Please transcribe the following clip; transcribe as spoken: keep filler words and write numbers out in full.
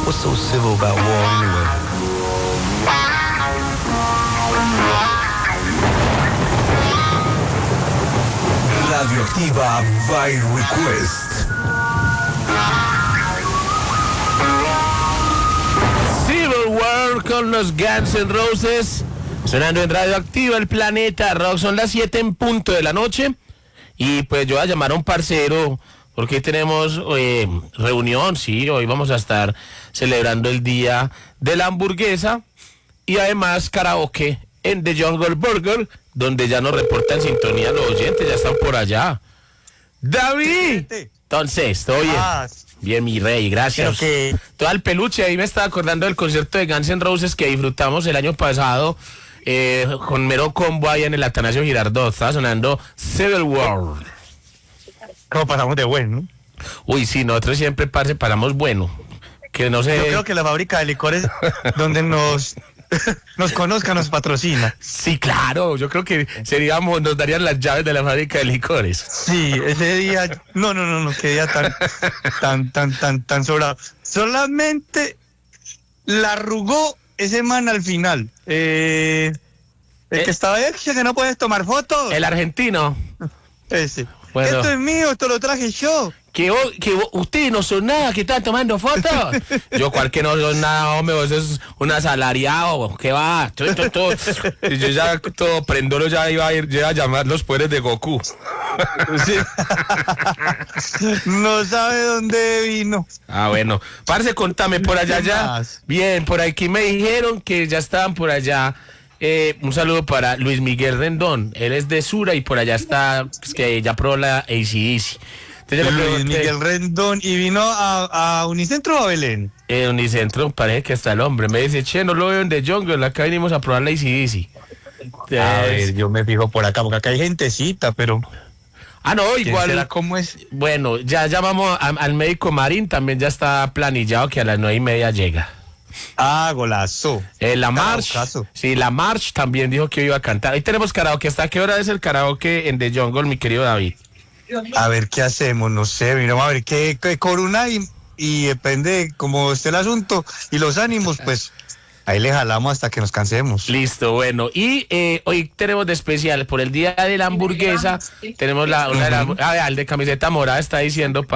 What's so civil about war anyway? Radioactiva by Request. Civil War con los Guns N' Roses. Sonando en Radioactiva, el planeta rock. Son las siete en punto de la noche. Y pues yo voy a llamar a un parcero, porque hoy tenemos eh, reunión, sí, hoy vamos a estar celebrando el día de la hamburguesa y además karaoke en The Jungle Burger, donde ya nos reportan sintonía los oyentes, ya están por allá. ¡David! Entonces, ¿todo bien? Ah, Bien, mi rey, gracias. que... Todo el peluche, ahí me estaba acordando del concierto de Guns N' Roses que disfrutamos el año pasado. Eh, con mero combo ahí en el Atanasio Girardot, estaba sonando Civil War. ¿Cómo pasamos de bueno? Uy, sí, nosotros siempre, parce, paramos bueno. Que no sé. Yo creo que la fábrica de licores donde nos nos conozca nos patrocina. Sí, claro, yo creo que seríamos, nos darían las llaves de la fábrica de licores. Sí, ese día, no, no, no, no, qué día tan, tan, tan, tan, tan sobrado. Solamente la arrugó ese man al final. Eh, el Eh. que estaba ahí, que no puedes tomar fotos. El argentino. Ese. Bueno. Esto es mío, esto lo traje yo. Que, vos- que vos- ustedes no son nada, que están tomando fotos. Yo, cual que no son nada, hombre, vos sos un asalariado, ¿qué va? Todo, todo, todo. Y yo ya todo prendolo ya iba a ir, ya iba a llamar los poderes de Goku. Sí. No sabe dónde vino. Ah, bueno. Parce, contame, por allá ¿Qué ya. más? Bien, por aquí me dijeron que ya estaban por allá. Eh, un saludo para Luis Miguel Rendón. Él es de Sura y por allá está, pues, que ya probó la A C D C. Entonces yo le Luis pregunté, Miguel Rendón, y vino a, a Unicentro o a Belén. en Unicentro, parece que está el hombre. Me dice, che, no lo veo en The Jungle, acá venimos a probar la A C D C. A Entonces, ver, yo me fijo por acá, porque acá hay gentecita, pero ah, no, ¿quién igual. será? ¿Cómo es? Bueno, ya llamamos a- al médico Marín, también ya está planillado que a las nueve y media llega. Ah, golazo. Eh, la March, Karaokazo. sí, la March también dijo que iba a cantar. Ahí tenemos karaoke. ¿Hasta qué hora es el karaoke en The Jungle, mi querido David? A ver qué hacemos, no sé, miramos a ver qué, qué corona y, y depende cómo esté el asunto y los ánimos, pues ahí le jalamos hasta que nos cansemos. Listo, bueno. Y eh, hoy tenemos de especial por el día de la hamburguesa. Tenemos la, una de la, ah, el de camiseta morada está diciendo.